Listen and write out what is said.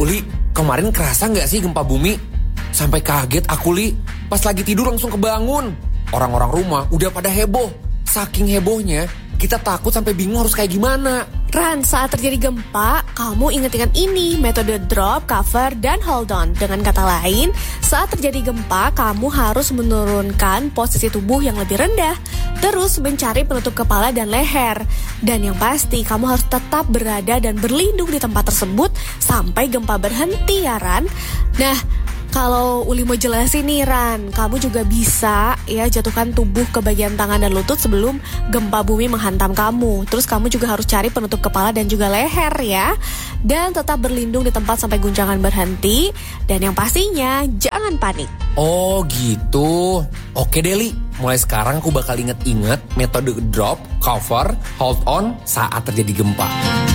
Uli, kemarin kerasa gak sih gempa bumi? Sampai kaget aku, Li. Pas lagi tidur langsung kebangun. Orang-orang rumah udah pada heboh. Saking hebohnya, kita takut sampai bingung harus kayak gimana. Ran, saat terjadi gempa, kamu ingat-ingat ini, metode drop, cover, dan hold on. Dengan kata lain, saat terjadi gempa, kamu harus menurunkan posisi tubuh yang lebih rendah. Terus mencari penutup kepala dan leher. Dan yang pasti, kamu harus tetap berada dan berlindung di tempat tersebut sampai gempa berhenti ya, Ran. Nah, kalau Uli mau jelasin nih Ran, kamu juga bisa ya jatuhkan tubuh ke bagian tangan dan lutut sebelum gempa bumi menghantam kamu. Terus kamu juga harus cari penutup kepala dan juga leher ya. Dan tetap berlindung di tempat sampai guncangan berhenti. Dan yang pastinya jangan panik. Oh gitu. Oke Deli, mulai sekarang aku bakal inget-inget metode drop, cover, hold on saat terjadi gempa.